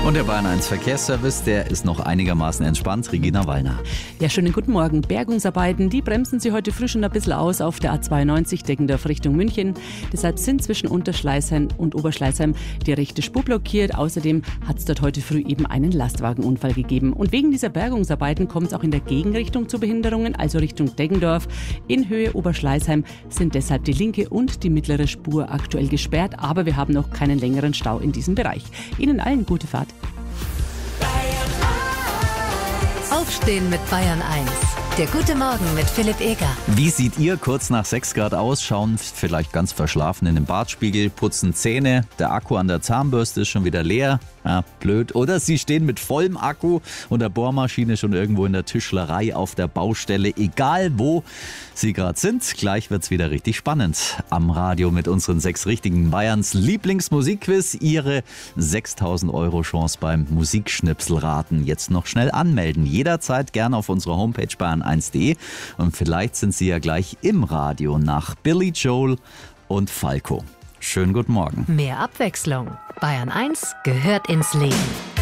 Und der Bayern 1 Verkehrsservice, der ist noch einigermaßen entspannt. Regina Wallner. Ja, schönen guten Morgen. Bergungsarbeiten, die bremsen Sie heute früh schon ein bisschen aus auf der A92 Deggendorf Richtung München. Deshalb sind zwischen Unterschleißheim und Oberschleißheim die rechte Spur blockiert. Außerdem hat es dort heute früh eben einen Lastwagenunfall gegeben. Und wegen dieser Bergungsarbeiten kommt es auch in der Gegenrichtung zu Behinderungen, also Richtung Deggendorf. In Höhe Oberschleißheim sind deshalb die linke und die mittlere Spur aktuell gesperrt. Aber wir haben noch keinen längeren Stau in diesem Bereich. Ihnen allen gute Fahrt. Aufstehen mit Bayern 1. Der gute Morgen mit Philipp Eger. Wie sieht ihr kurz nach 6 Grad aus? Schauen vielleicht ganz verschlafen in den Badspiegel, putzen Zähne, der Akku an der Zahnbürste ist schon wieder leer. Ja, blöd. Oder Sie stehen mit vollem Akku und der Bohrmaschine schon irgendwo in der Tischlerei auf der Baustelle. Egal wo Sie gerade sind, gleich wird's wieder richtig spannend. Am Radio mit unseren 6 richtigen Bayerns Lieblingsmusikquiz. Ihre 6.000 € Chance beim Musikschnipselraten. Jetzt noch schnell anmelden. Jederzeit gerne auf unserer Homepage bayern1.de. Und vielleicht sind Sie ja gleich im Radio nach Billy Joel und Falco. Schönen guten Morgen. Mehr Abwechslung. Bayern 1 gehört ins Leben.